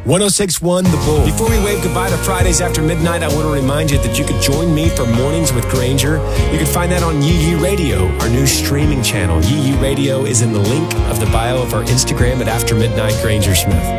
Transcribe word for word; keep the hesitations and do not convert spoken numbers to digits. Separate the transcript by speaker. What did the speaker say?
Speaker 1: one oh six point one The Bull. Before we wave goodbye to Fridays after midnight, I want to remind you that you could join me for Mornings with Granger. You can find that on Yee Yee Radio, our new streaming channel. Yee Yee Radio is in the link of the bio of our Instagram at After Midnight Granger Smith.